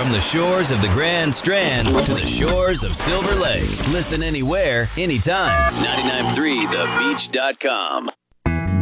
From the shores of the Grand Strand to the shores of Silver Lake. Listen anywhere, anytime. 99.3thebeach.com.